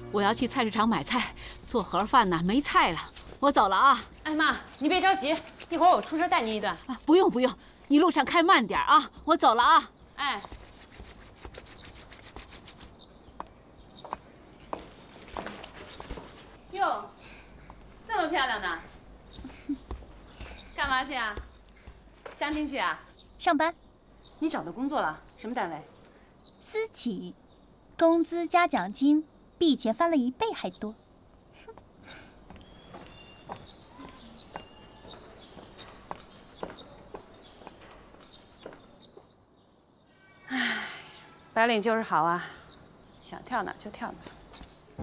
我要去菜市场买菜，做盒饭呢，没菜了，我走了啊。 哎妈，你别着急，一会儿我出车带你一段。 啊，不用不用，你路上开慢点啊，我走了啊。 哎。哟，这么漂亮呢？干嘛去啊？相亲去啊？ 上班。 你找到工作了？什么单位？ 私企，工资加奖金比以前翻了1倍还多。 唉，白领就是好啊，想跳哪就跳哪。